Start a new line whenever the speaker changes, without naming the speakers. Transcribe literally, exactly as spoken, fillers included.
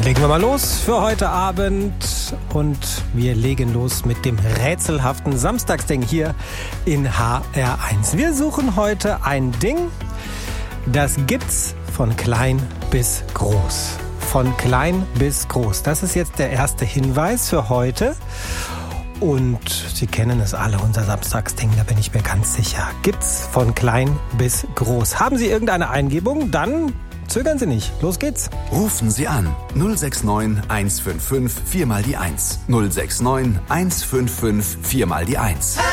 Legen wir mal los für heute Abend und wir legen los mit dem rätselhaften Samstagsding hier in H R eins. Wir suchen heute ein Ding, das gibt's von klein bis groß. Von klein bis groß. Das ist jetzt der erste Hinweis für heute. Und Sie kennen es alle, unser Samstagsding, da bin ich mir ganz sicher. Gibt's von klein bis groß. Haben Sie irgendeine Eingebung? Dann zögern Sie nicht. Los geht's.
Rufen Sie an null sechs neun eins fünf fünf vier mal die eins. null sechs neun eins fünf fünf vier mal die eins.